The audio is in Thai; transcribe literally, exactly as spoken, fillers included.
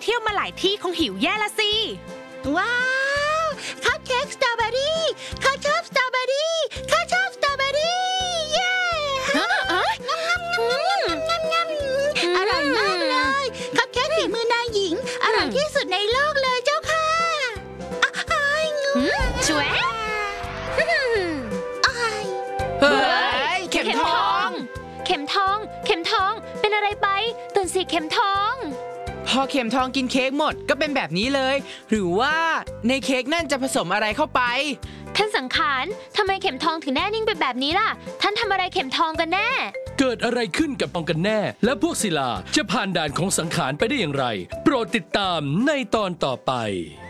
เที่ยวมาหลายที่คงหิวแย่ละสิว้าวข้าวเค้กสตรอเบอรี่ข้าชอบสตรอเบอรี่ข้าชอบสตรอเบอรี่เย้อร่อยมากเลยข้าวเค้กฝีมือนายหญิงอร่อยที่สุดในโลกเลยเจ้าค่ะช่วยเฮ้ยเข็มทองเข็มทองเข็มทองเป็นอะไรไปตื่นสิเข็มทองพอเข็มทองกินเค้กหมดก็เป็นแบบนี้เลยหรือว่าในเค้กนั่นจะผสมอะไรเข้าไปท่านสังขารทำไมเข็มทองถึงแน่นิ่งไปแบบนี้ล่ะท่านทำอะไรเข็มทองกันแน่เกิดอะไรขึ้นกับปองกันแน่และพวกศิลาจะผ่านด่านของสังขารไปได้อย่างไรโปรดติดตามในตอนต่อไป